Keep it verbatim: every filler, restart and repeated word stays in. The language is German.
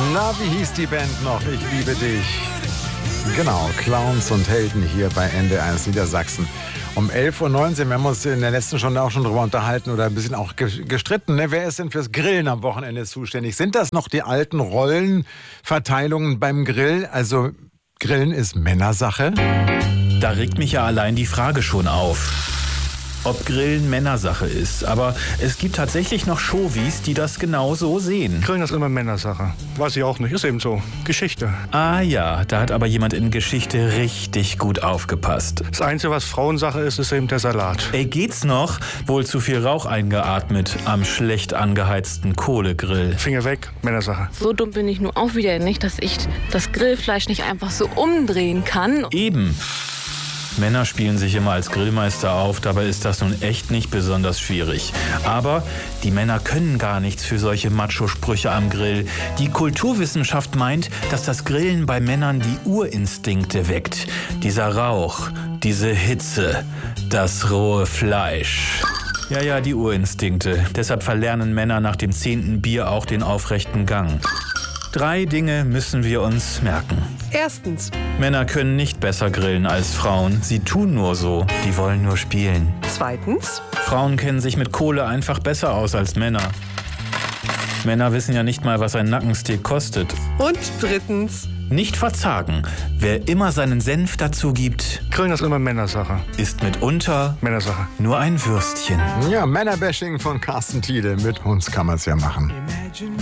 Na, wie hieß die Band noch? Ich liebe dich. Genau, Clowns und Helden hier bei N D eins Niedersachsen. Um elf Uhr neunzehn, wir haben uns in der letzten Stunde auch schon drüber unterhalten oder ein bisschen auch gestritten. Ne? Wer ist denn fürs Grillen am Wochenende zuständig? Sind das noch die alten Rollenverteilungen beim Grill? Also Grillen ist Männersache? Da regt mich ja allein die Frage schon auf, ob Grillen Männersache ist. Aber es gibt tatsächlich noch Chauvis, die das genau so sehen. Grillen ist immer Männersache. Weiß ich auch nicht, ist eben so. Geschichte. Ah ja, da hat aber jemand in Geschichte richtig gut aufgepasst. Das Einzige, was Frauensache ist, ist eben der Salat. Ey, geht's noch? Wohl zu viel Rauch eingeatmet am schlecht angeheizten Kohlegrill. Finger weg, Männersache. So dumm bin ich nun auch wieder nicht, dass ich das Grillfleisch nicht einfach so umdrehen kann. Eben. Männer spielen sich immer als Grillmeister auf, dabei ist das nun echt nicht besonders schwierig. Aber die Männer können gar nichts für solche Macho-Sprüche am Grill. Die Kulturwissenschaft meint, dass das Grillen bei Männern die Urinstinkte weckt. Dieser Rauch, diese Hitze, das rohe Fleisch. Ja, ja, die Urinstinkte. Deshalb verlernen Männer nach dem zehnten Bier auch den aufrechten Gang. Drei Dinge müssen wir uns merken. Erstens. Männer können nicht besser grillen als Frauen. Sie tun nur so. Die wollen nur spielen. Zweitens. Frauen kennen sich mit Kohle einfach besser aus als Männer. Männer wissen ja nicht mal, was ein Nackensteak kostet. Und drittens. Nicht verzagen. Wer immer seinen Senf dazu gibt, Grillen ist immer Männersache. ist mitunter Männersache. nur ein Würstchen. Ja, Männerbashing von Carsten Thiele. Mit uns kann man es ja machen.